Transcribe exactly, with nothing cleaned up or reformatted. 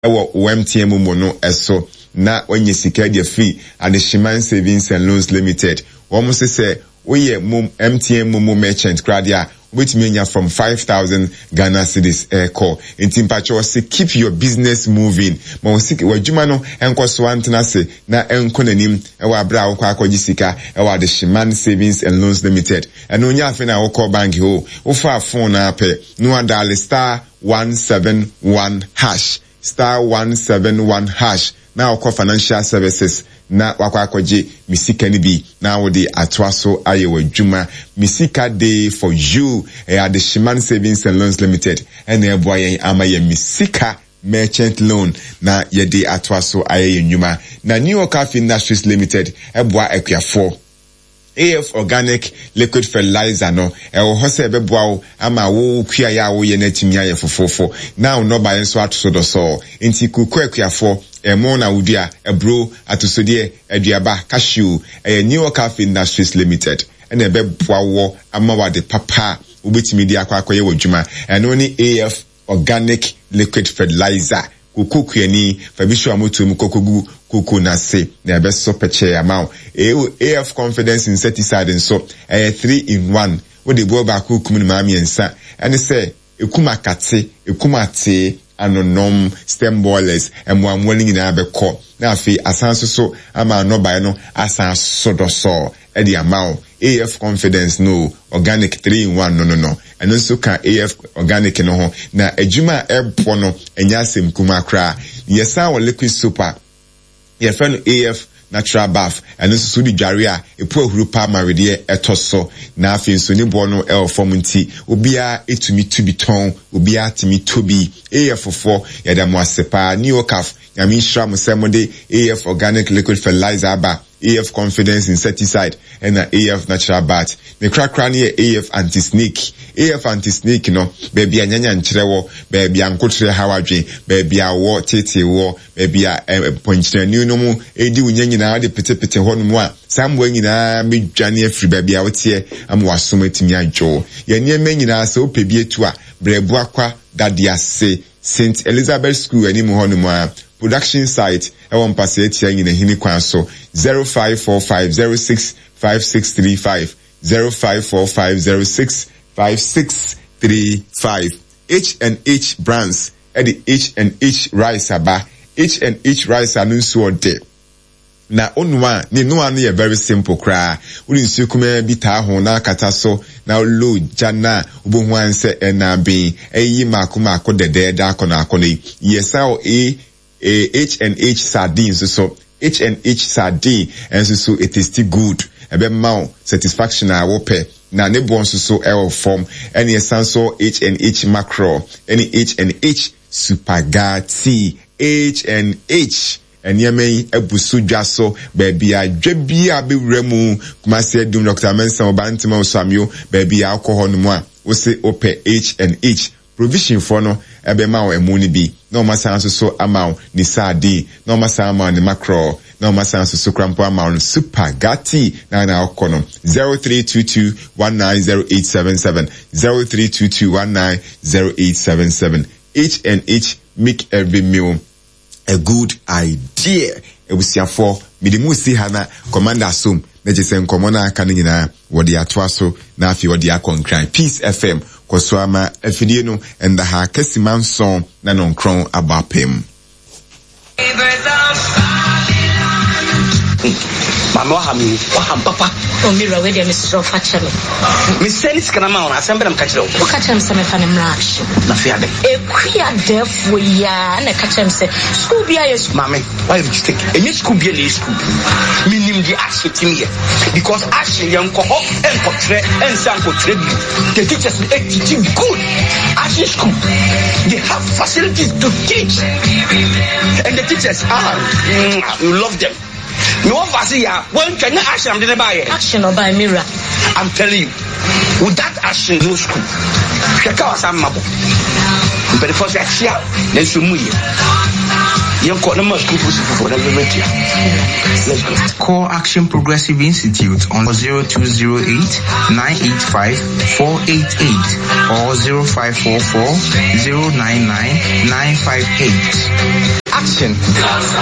ewo O M T M mo no eso na onye sika dia free and the Shiman Savings and Loans Limited. Womo se se oye M T M mo merchant kradia which mean from five thousand Ghana cedis air call. In Timpacho say keep your business moving. Ma wosiki wadwuma no enko so antena se na enko nanim ewa abra wo kwa akwaji sika ewa the Shiman Savings and Loans Limited. Eno nya afi na wo call bank ho. Wo fa phone na pe no dial star one seven one hash star one seven one hash. Now call financial services na wakwa kwaje misika ni bi na wodi atwaso ayewa juma misika day for you eh the Shiman Savings and Loans Limited and e boy yen amaye misika merchant loan na yede atwaso ayewa juma na New York Cafe Industries Limited e boy ekuyafo A F Organic Liquid Fertilizer no e wo hose be boa ama wo kua ya wo ye na timi aye fofofo now no buy so atoso so enti kuku ekuyafo emo na udia ebro atosodie aduaba cashew e New York Cafe Industries Limited ene be boa wo ama wade papa obetimi dia akwa akwa ye wadwuma eno ni A F Organic Liquid Fertilizer kuku kuani fabisho amoto mu kokogu kuku na se na be so peche amount A F Confidence Insecticide so eh three in one wo de bo ba kuku mu ma miensa ene se ekuma kate ekuma te anonom stem boilers and one willing in abeko na afi asanso so ama no by no asan sodoso e the amount A F Confidence no organic three in one no no no and also can A F Organic no ho na adwuma ebo no enya asem kuma kra yesa wo liquid super ye friend A F Natural Bath and this is the Jaria a poor Rupa Maridia etoso na afi nso ni bo no el form nti obia etumi to be ton obia timi to be A F for yada mo asepa New York Cafe yami shra mo semode A F Organic Liquid Fertilizer ba A F Confidence Insecticide and A F Natural Bath the crack crane A F Anti-Snake A F Anti-Snake no baby anyanya nkyere wo baby ankotre hawadwe baby awo tete wo baby a ponchire ni no mu edi unyanyi na de pete pete ho no mu a sambo nyina medwane afri baby a wote am wasoma timi adwo ye nyema nyina se opebi etu a brebu akwa dadia se Saint Elizabeth School ani mu ho no mu a production site e won passe etia nyina hini kwan so zero five four five zero six five six three five zero five four five zero six five six three five H and H brands at the H and H rice aba H and H rice anunso ode na onwa ni no anu ye very simple kra uri nsu kuma bi ta ho na kata so na lo jana ubo anse enabe eyi makuma akodede da akona akona yesa o e H and H sardines so H and H sardine and so, so it is still good ebe ma satisfaction a wo pe na ne bon so so e form any sanso H and H macro any H and H supergati H and H enyeme ebusu dwaso baby a dwabia bewremu kuma se dum Doctor Mensa obantima osamyo baby alcohol no mu a wo se ope H and H provision for no ebe ma o emu ni bi no masanso so amount ni sadi no masama ni macro no masanso so crampo amount supergati na na okono zero three two two one nine zero eight seven seven zero three two two one nine zero eight seven seven H and H make every meal a good idea. Ebusiafo midimu si hana commander sum na jese nkomo na aka nyina wodi atwaso na afi wodi akonkran Peace F M koswama afidie no enda ha kasimanson na nonkron abapem. Mama wahami waham papa omira we dia misro fachalo mi senis kana ma ona asembra mkachiro okacha mseme fane mrachi na fiade ekuya defo ya na kacha mse school bia yes mama why you take any school bia le school minim di ashetimi because ashe yanko ho enkotre ensankotre the teachers be teaching good ashe school they have facilities to teach and the teachers are mm, you love them. No vasia when can action didn't buy it action or buy mirror. I'm telling you with that action no school shaka was am mabo but the first action then so mu ye Yanko na mas kufu for na media. Let's go. Call Action Progressive Institute on zero two zero eight nine eight five four eight eight or zero five four four zero nine nine nine five eight. Action.